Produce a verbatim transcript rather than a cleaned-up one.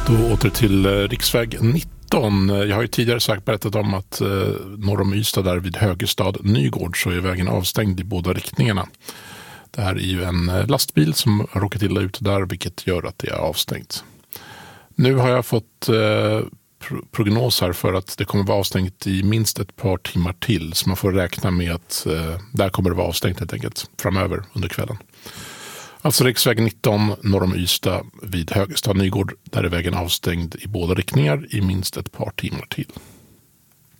Då åter till eh, riksväg nitton. Jag har ju tidigare sagt berättat om att eh, norr om Ystad där vid Högestad Nygård så är vägen avstängd i båda riktningarna. Det här är ju en eh, lastbil som har råkat illa ut där, vilket gör att det är avstängt. Nu har jag fått eh, pro- prognos här för att det kommer vara avstängt i minst ett par timmar till. Så man får räkna med att eh, där kommer det vara avstängt helt enkelt framöver under kvällen. Alltså riksväg nitton norr om Ystad vid Högestad Nygård, där är vägen avstängd i båda riktningar i minst ett par timmar till.